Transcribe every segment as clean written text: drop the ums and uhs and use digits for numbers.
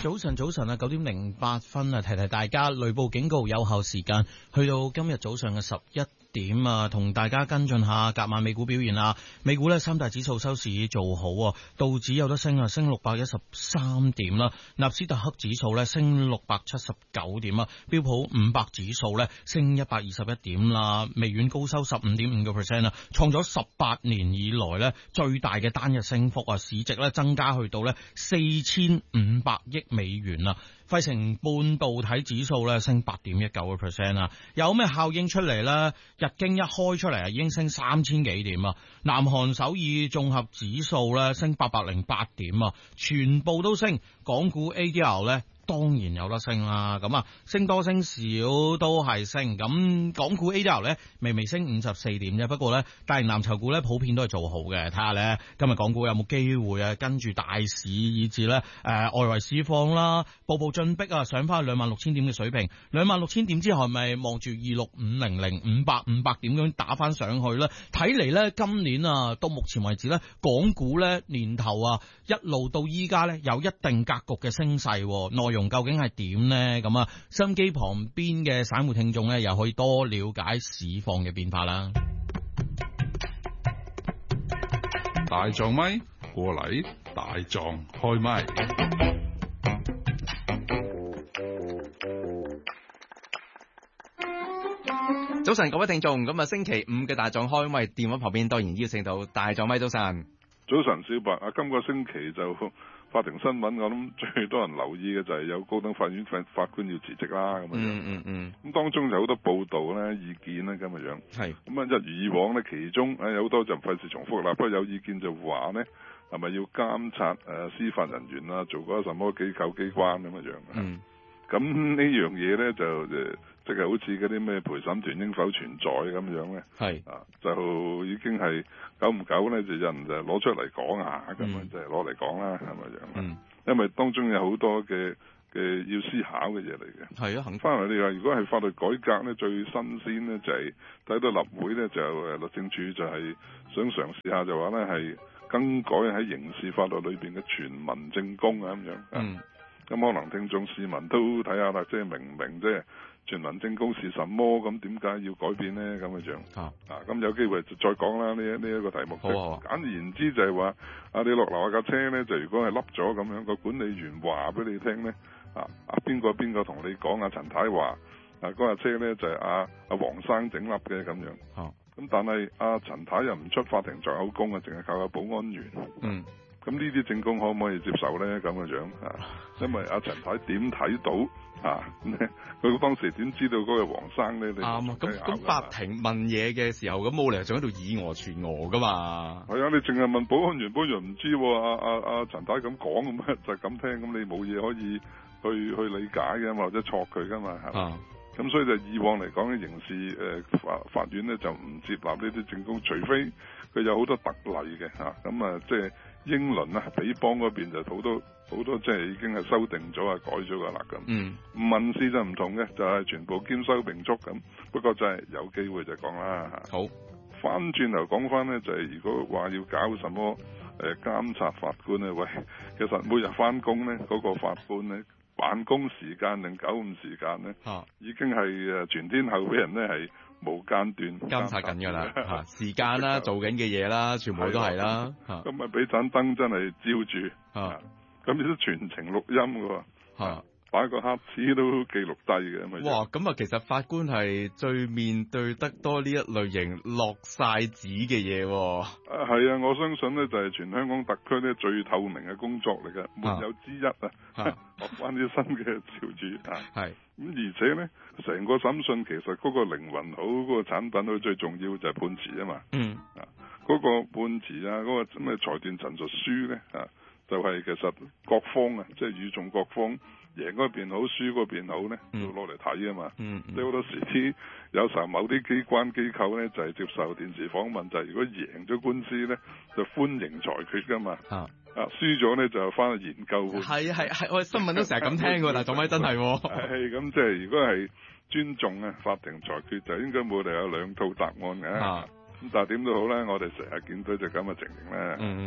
早晨啊，9:08啊，提大家雷暴警告有效時間去到今日早上嘅11點啊，同大家跟進下隔晚美股表現啦。美股呢三大指數收市做好啊，道指有得升啊，升613點啦，納斯達克指數呢升679點啊，標普500指數呢升121點啦，微軟高收15.5%啊，創咗18年以來呢最大嘅單日升幅啊，市值呢增加去到呢4500億美元啊，費城半導體指數呢升8.19%啊，有咩效應出嚟呢？日經一開出嚟啊，已經升3000幾點啊，南韓首爾綜合指數呢升808點啊，全部都升，港股 ADR 呢當然有得升啦，咁啊升多升少都係升，咁港股 ADR 咧微升54點啫，不過咧大型藍籌股咧普遍都係做好嘅，睇下咧今日港股有冇機會啊跟住大市以至咧外圍市況啦，步步進逼啊上翻去26000點嘅水平，26000點之後係咪望住26500、500點咁打翻上去咧？睇嚟咧今年啊到目前為止咧港股咧年頭啊一路到依家咧有一定格局嘅升勢，內容究竟係點呢？咁啊，收音機旁邊嘅散戶聽眾咧，又可以多了解市況嘅變化啦。 大狀咪過嚟，大狀開咪。 早晨，各位聽眾，咁啊，星期五嘅大狀開咪，電話旁邊當然邀請到大狀咪早晨。 早晨，小白啊，今個星期就法庭新聞，我諗最多人留意嘅就係有高等法院法官要辭職啦，咁樣。咁當中就好多報道咧、意見咧咁嘅樣。係。咁啊，一如以往咧，其中有好多就費事重複啦。不過有意見就話咧，係咪要監察司法人員啊，做嗰個什麼機構機關咁嘅樣。咁呢樣嘢咧就即係好似嗰啲咩陪審團應否存在咁樣咧，係啊，就已經係久唔久咧就有人就攞出嚟講下咁樣，就係攞嚟講啦，係咪樣？因為當中有好多嘅要思考嘅嘢嚟嘅。係啊，肯翻嚟你話，如果係法律改革咧，最新鮮咧就係睇到立會咧就律政處就係想嘗試下就話咧係更改喺刑事法律裏邊嘅全民證供啊咁樣。咁可能聽眾市民都睇下啦，即係明唔明即係全民證供是什麼？咁點解要改變呢？咁嘅樣咁有機會就再講啦。呢一個題目，簡而言之就係話，你落樓下架車咧，就如果係凹咗咁樣，個管理員話俾你聽咧，邊個同你講陳太話嗰架車咧就係阿黃生整凹嘅咁樣。咁但係陳太又唔出法庭作口供啊，淨係靠個保安員。咁呢啲證供可唔可以接受咧？咁嘅樣因為陳太點睇到佢當時點知道嗰個黃生咧？啱啊！ 咁法庭問嘢嘅時候，咁冇理由仲喺度以訛傳訛噶嘛？ 係啊！你淨係問保安員，保安員唔知喎。陳太咁講咁就咁聽，咁你冇嘢可以去理解嘅嘛，或者錯佢噶嘛？咁所以就以往嚟講，刑事法院咧就唔接納呢啲證供，除非佢有好多特例嘅咁即係英倫比邦嗰邊就好多即係已經係修訂咗改咗噶啦咁。民事就唔同嘅，就係全部兼收並蓄咁。不過就係有機會就講啦。好，翻轉頭講翻咧，就係如果話要搞什麼監察法官咧，喂，其實每日翻工咧嗰個法官咧，辦公時間定九五時間咧，已經係全天候俾人咧係無間斷監察緊㗎啦，時間啦、做緊嘅嘢啦，全部都係啦。 咁咪俾盞燈真係照住，咁亦都全程錄音㗎。打個黑紙都記錄低嘅。 哇！咁其實法官係最面對得多呢一類型落晒紙嘅嘢。 係啊，我相信呢就係全香港特區呢最透明嘅工作嚟嘅，沒有之一學翻啲新嘅潮語係。咁而且呢，成個審訊其實嗰個靈魂好，嗰個產品好，最重要就係判詞啊嘛。嗰個判詞嗰個咩裁斷陳述書呢，就係其實各方即係與眾各方。贏嗰邊好，輸嗰邊好咧，要攞嚟睇啊嘛。即係好多時有時候某啲機關機構咧就係接受電視訪問，就係如果贏咗官司咧就歡迎裁決噶嘛。輸咗咧就翻去研究。 係，我新聞都成日咁聽噶啦，總之真係。 係咁，即係如果係尊重法庭裁決，就應該冇理由有兩套答案嘅。咁但係點都好咧，我哋成日見到就咁嘅情形咧。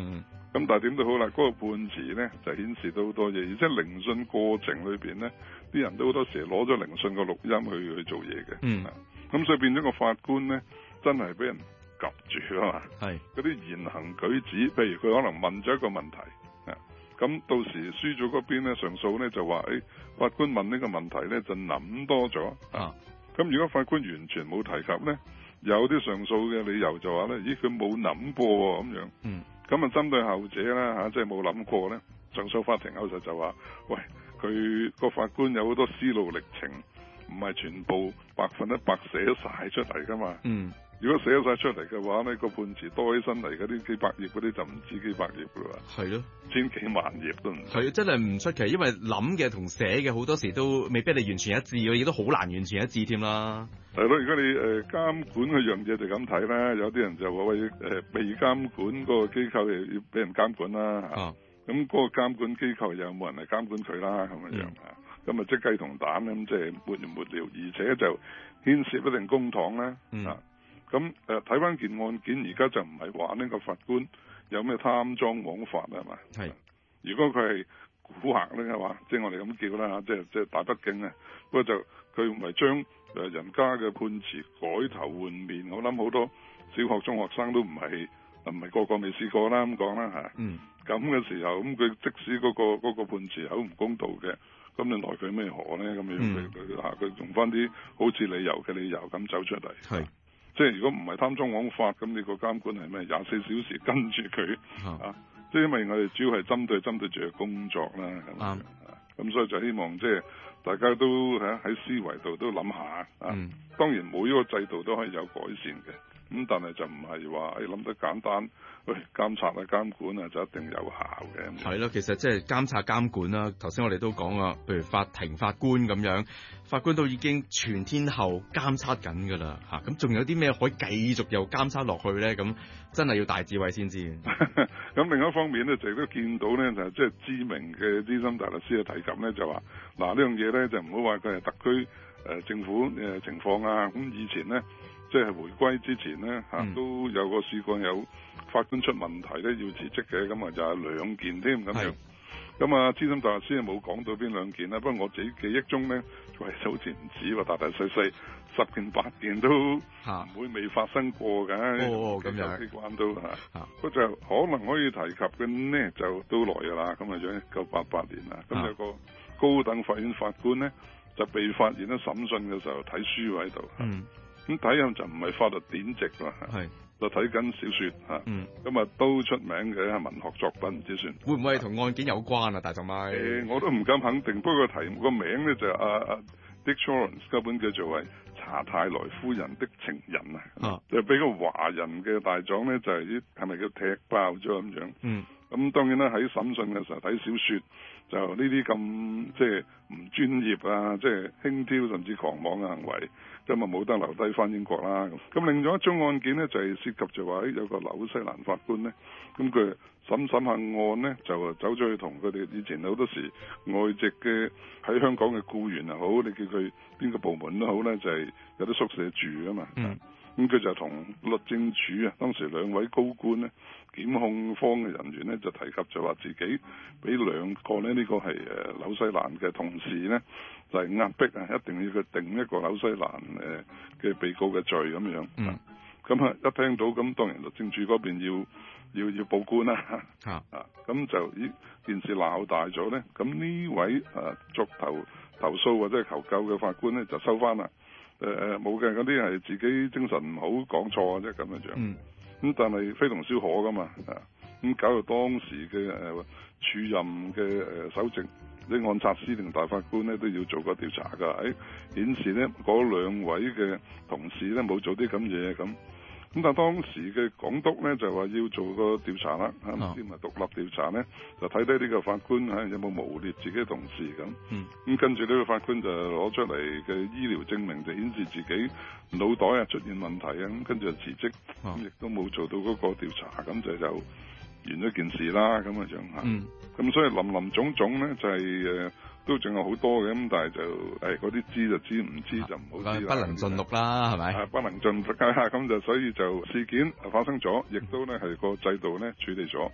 咁但係點都好啦，嗰個判詞咧就顯示到好多嘢，而且聆訊過程裏邊咧，啲人都好多時攞咗聆訊個錄音去做嘢嘅。咁所以變咗個法官咧，真係俾人夾住啊嘛。嗰啲言行舉止，譬如佢可能問咗一個問題，咁到時輸咗嗰邊咧上訴咧就話，法官問呢個問題咧就諗多咗。咁如果法官完全冇提及咧，有啲上訴嘅理由就話咧，咦佢冇諗過喎咁樣。咁啊針對後者啦即係冇諗過咧，上訴法庭口實就話，喂，佢個法官有好多思路歷程，唔係全部100%寫晒出嚟噶嘛。如果寫晒出嚟嘅話呢，個判詞多起身嚟嗰啲幾百頁嗰啲就唔止幾百頁噶啦。係咯，千幾萬頁都唔係， 真係唔出奇，因為諗嘅同寫嘅好多時都未必你完全一致，亦都好難完全一致添啦。 係咯，如果你監管嗰樣嘢就咁睇啦，有啲人就話喂被監管嗰個機構要俾人監管啦。咁嗰個監管機構有冇人嚟監管佢啦？咁樣咁啊即雞同蛋咁，即係沒完沒了，而且就牽涉一定公帑啦。咁睇翻件案件，而家就唔係話呢個法官有咩貪贓枉法係嘛？如果佢係蠱惑咧嘅話，即係我哋咁叫啦，即係大不敬啊！不過就佢唔係將人家嘅判詞改頭換面，我諗好多小學中學生都唔係個個未試過啦咁講啦咁嘅時候，咁佢即使嗰個判詞好唔公道嘅，咁你奈佢咩何咧？咁樣佢用翻啲好似理由嘅理由咁走出嚟。即係如果唔係貪贓枉法，咁你個監管係咩？24小時跟住佢即係因為我哋主要係針對住嘅工作啦。咁所以就希望即係大家都喺思維度都諗下當然每一個制度都可以有改善嘅。咁但係就唔係話諗得簡單，監察監管就一定有效嘅。 係咯，其實即係監察監管啦。頭先我哋都講啦，譬如法庭法官咁樣，法官都已經全天候監察緊㗎啦。咁仲有啲咩可以繼續又監察落去咧？咁真係要大智慧先知。 咁另一方面咧，就都見到咧，就即係知名嘅資深大律師嘅提及咧，就話嗱呢樣嘢咧就唔好話佢係特區政府情況啊。咁以前咧。即係回歸之前咧都有個試過有法官出問題咧要辭職嘅，咁啊就係2件添咁樣。咁啊資深大律師冇講到邊2件啦，不過我自己記憶中咧，好似唔止喎，大細10件8件都唔會未發生過㗎。咁樣機關都不過就可能可以提及嘅呢，就都耐㗎啦。咁啊1988年啦，咁有個高等法院法官咧就被發現咧審訊嘅時候睇書喺度。咁睇下就唔係法律典籍啦，就睇緊小説咁啊都出名嘅文學作品，唔知算會唔會係同案件有關啊？大眾咪我都唔敢肯定，不過個名咧就Dick Lawrence 嗰本叫做係查泰萊夫人的情人就俾個華人嘅大狀咧就係咪叫踢爆咗咁樣？咁當然啦，喺審訊嘅時候睇小説，就呢啲咁即係唔專業啊，即係輕佻甚至狂妄嘅行為，咁啊冇得留低翻英國啦。咁另外一宗案件呢，就係涉及就話有個紐西蘭法官呢，咁佢審下案呢，就走咗去同佢哋以前好多時外籍嘅喺香港嘅僱員又好，你叫佢邊個部門都好呢，就係有啲宿舍住㗎嘛。咁佢就同律政署啊，當時2位高官呢，檢控方嘅人員呢，就提及就話自己俾2個呢，呢個係紐西蘭嘅同事呢，就係壓迫啊，一定要佢定一個紐西蘭嘅被告嘅罪咁樣。咁一聽到咁，當然律政署嗰邊要報官啦。咁就件事鬧大咗呢。咁呢位作投訴或者係求救嘅法官呢，就收翻啦。冇嘅，嗰啲係自己精神唔好講錯啊，即係咁樣樣。咁但係非同小可噶嘛，咁搞到當時嘅署任嘅首席按察司令大法官咧都要做個調查㗎，顯示呢嗰2位嘅同事咧冇做啲咁嘢咁。咁但係當時嘅港督咧就話要做個調查啦，先咪獨立調查咧，就睇睇呢個法官有冇誣衊自己同事咁。咁跟住呢個法官就攞出嚟嘅醫療證明，就顯示自己腦袋出現問題啊，咁跟住就辭職，咁亦都冇做到嗰個調查，咁就完咗件事啦，咁啊樣咁所以林林總總咧就係都仲有好多嘅，咁但係就嗰啲知就知，唔知就唔好知啦。 不能盡錄啦，係咪？ 不能盡錄咁就所以就事件發生咗，亦都咧係個制度咧處理咗。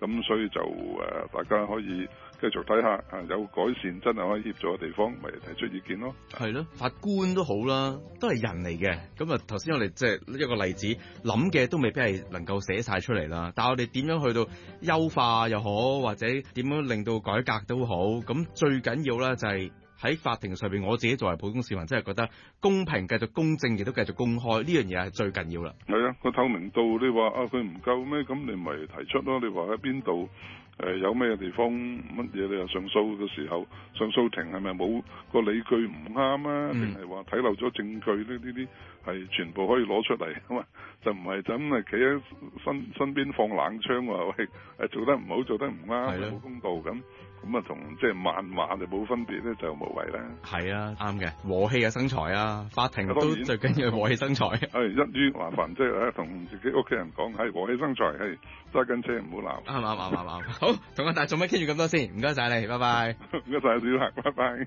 咁所以就大家可以繼續睇下有改善真係可以協助嘅地方，咪提出意見咯。 係咯，法官都好啦，都係人嚟嘅。咁啊頭先我哋即係一個例子，諗嘅都未必係能夠寫晒出嚟啦。但係我哋點樣去到優化又好，或者點樣令到改革都好，咁最緊要咧就係喺法庭上邊，我自己作為普通市民真係覺得公平、繼續公正，亦都繼續公開，呢樣嘢係最緊要啦。 係啊，個透明度你話佢唔夠咩？咁你咪提出咯。你話喺邊度有咩地方乜嘢？你又上訴嘅時候，上訴庭係咪冇個理據唔啱啊？定係話睇漏咗證據呢？呢啲係全部可以攞出嚟啊嘛，就唔係真係企喺身邊放冷槍話喂做得唔好，做得唔啱，冇公道咁啊，同即係謾罵就冇分別咧，就無謂啦。係啊，啱嘅，和氣啊生財啊，法庭都最緊要和氣生財。 係一於麻煩即係同自己屋企人講，係和氣生財，係揸緊車唔好鬧。 啱。好，同阿大眾咪傾住咁多先，唔該晒你，拜拜。 唔該晒小客，拜拜。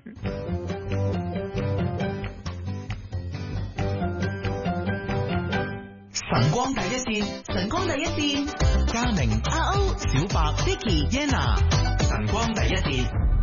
晨光第一線，晨光第一線，嘉明、阿歐、小白、Vicky、Yenna，晨光第一線。